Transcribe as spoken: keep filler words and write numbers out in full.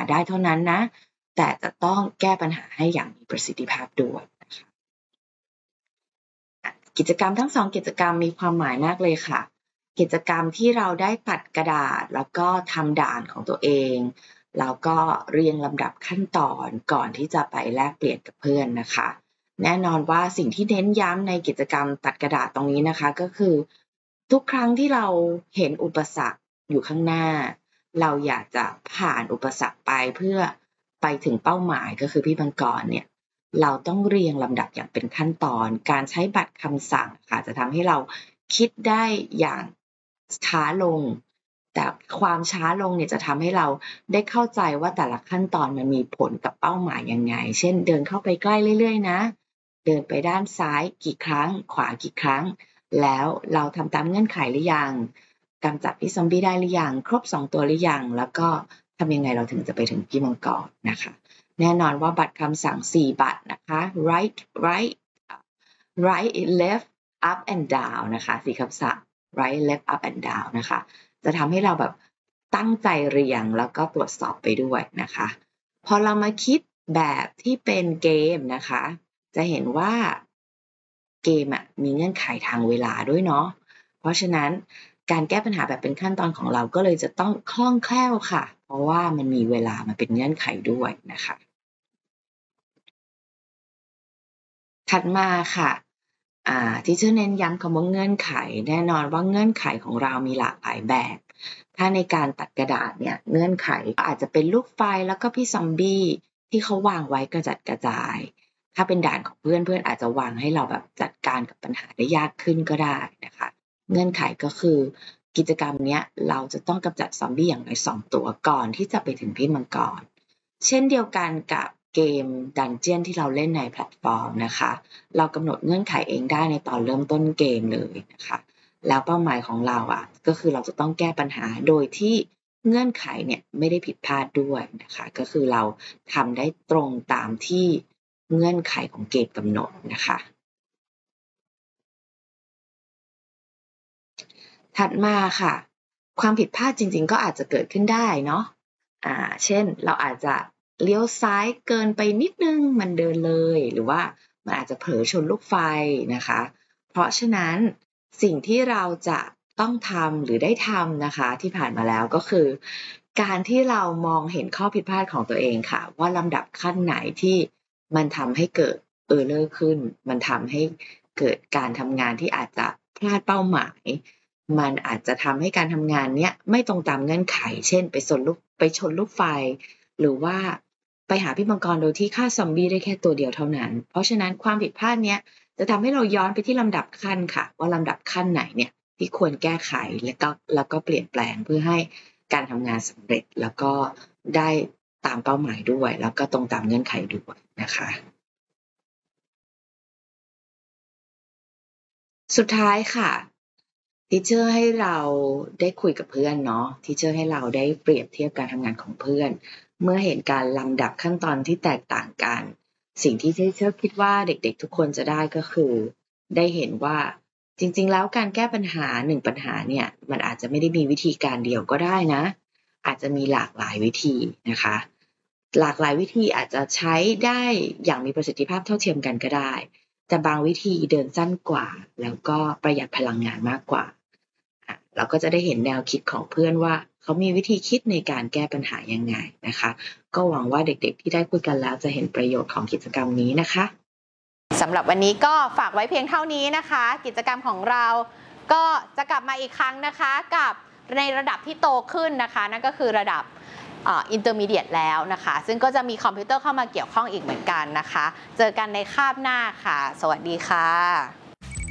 ได้เท่านั้นนะแต่จะต้องแก้ปัญหาให้อย่างมีประสิทธิภาพด้วยนะคะกิจกรรมทั้งสองกิจกรรมมีความหมายมากเลยค่ะกิจกรรมที่เราได้ตัดกระดาษแล้วก็ทำด่านของตัวเองแล้วก็เรียงลำดับขั้นตอนก่อนที่จะไปแลกเปลี่ยนกับเพื่อนนะคะแน่นอนว่าสิ่งที่เน้นย้ำในกิจกรรมตัดกระดาษตรงนี้นะคะก็คือทุกครั้งที่เราเห็นอุปสรรคอยู่ข้างหน้าเราอยากจะผ่านอุปสรรคไปเพื่อไปถึงเป้าหมายก็คือพี่มังกรเนี่ยเราต้องเรียงลำดับอย่างเป็นขั้นตอนการใช้บัตรคำสั่งค่ะจะทำให้เราคิดได้อย่างช้าลงแต่ความช้าลงเนี่ยจะทำให้เราได้เข้าใจว่าแต่ละขั้นตอนมันมีผลกับเป้าหมายยังไงเช่นเดินเข้าไปใกล้เรื่อยๆนะเดินไปด้านซ้ายกี่ครั้งขวากี่ครั้งแล้วเราทำตามเงื่อนไขหรือยังกำจัดพี่ซอมบี้ได้หรือยังครบสองตัวหรือยังแล้วก็ทำยังไงเราถึงจะไปถึงพี่มังกรนะคะแน่นอนว่าบัตรคำสั่งสี่บัตรนะคะ right right right left up and down นะคะสี่คำสั่ง right left up and down นะคะจะทำให้เราแบบตั้งใจเรียงแล้วก็ตรวจสอบไปด้วยนะคะพอเรามาคิดแบบที่เป็นเกมนะคะจะเห็นว่าเกมอ่ะมีเงื่อนไขทางเวลาด้วยเนาะเพราะฉะนั้นการแก้ปัญหาแบบเป็นขั้นตอนของเราก็เลยจะต้องคล่องแคล่วค่ะเพราะว่ามันมีเวลามาเป็นเงื่อนไขด้วยนะคะถัดมาค่ะอ่าที่จะเน้นย้ำคำว่าเงื่อนไขแน่นอนว่าเงื่อนไขของเรามีหลากหลายแบบถ้าในการตัดกระดาษเนี่ยเงื่อนไขก็อาจจะเป็นลูกไฟแล้วก็พี่ซอมบี้ที่เขาวางไว้กระจัดกระจายถ้าเป็นด่านของเพื่อนเพื่อนอาจจะวางให้เราแบบจัดการกับปัญหาได้ยากขึ้นก็ได้นะคะเงื่อนไขก็คือกิจกรรมเนี้ยเราจะต้องกำจัดซอมบี้อย่างน้อยสองตัวก่อนที่จะไปถึงพี่มังกรเช่นเดียวกันกับเกมดันเจียนที่เราเล่นในแพลตฟอร์มนะคะเรากำหนดเงื่อนไขเองได้ในตอนเริ่มต้นเกมเลยนะคะแล้วเป้าหมายของเราอ่ะก็คือเราจะต้องแก้ปัญหาโดยที่เงื่อนไขเนี่ยไม่ได้ผิดพลาดด้วยนะคะก็คือเราทำได้ตรงตามที่เงื่อนไขของเกมกำหนดนะคะถัดมาค่ะความผิดพลาดจริงๆก็อาจจะเกิดขึ้นได้เนาะอ่าเช่นเราอาจจะเลี้ยวซ้ายเกินไปนิดนึงมันเดินเลยหรือว่ามันอาจจะเผลอชนลูกไฟนะคะเพราะฉะนั้นสิ่งที่เราจะต้องทำหรือได้ทำนะคะที่ผ่านมาแล้วก็คือการที่เรามองเห็นข้อผิดพลาดของตัวเองค่ะว่าลำดับขั้นไหนที่มันทำให้เกิดเออร์เลอร์ขึ้นมันทำให้เกิดการทำงานที่อาจจะพลาดเป้าหมายมันอาจจะทำให้การทำงานเนี้ยไม่ตรงตามเงื่อนไขเช่นไปชนลูกไปชนลูกไฟหรือว่าไปหาพี่มังกรโดยที่ฆ่าซอมบี้ได้แค่ตัวเดียวเท่านั้นเพราะฉะนั้นความผิดพลาดเนี้ยจะทำให้เราย้อนไปที่ลำดับขั้นค่ะว่าลำดับขั้นไหนเนี่ยที่ควรแก้ไขแล้วก็แล้วก็เปลี่ยนแปลงเพื่อให้การทำงานสำเร็จแล้วก็ได้ตามเป้าหมายด้วยแล้วก็ตรงตามเงื่อนไขด้วยนะคะสุดท้ายค่ะทีเชอร์ให้เราได้คุยกับเพื่อนเนาะทีเชอร์ให้เราได้เปรียบเทียบการทำงานของเพื่อนเมื่อเห็นการลำดับขั้นตอนที่แตกต่างกันสิ่งที่ทีเชอร์คิดว่าเด็กๆทุกคนจะได้ก็คือได้เห็นว่าจริงๆแล้วการแก้ปัญหาหนึ่งปัญหาเนี่ยมันอาจจะไม่ได้มีวิธีการเดียวก็ได้นะอาจจะมีหลากหลายวิธีนะคะหลากหลายวิธีอาจจะใช้ได้อย่างมีประสิทธิภาพเท่าเทียมกันก็ได้แต่บางวิธีเดินสั้นกว่าแล้วก็ประหยัดพลังงานมากกว่าเราก็จะได้เห็นแนวคิดของเพื่อนว่าเขามีวิธีคิดในการแก้ปัญหายังไงนะคะก็หวังว่าเด็กๆที่ได้คุยกันแล้วจะเห็นประโยชน์ของกิจกรรมนี้นะคะสำหรับวันนี้ก็ฝากไว้เพียงเท่านี้นะคะกิจกรรมของเราก็จะกลับมาอีกครั้งนะคะกับในระดับที่โตขึ้นนะคะนั่นก็คือระดับอินเตอร์มีเดียตแล้วนะคะซึ่งก็จะมีคอมพิวเตอร์เข้ามาเกี่ยวข้องอีกเหมือนกันนะคะเจอกันในคาบหน้าค่ะสวัสดีค่ะ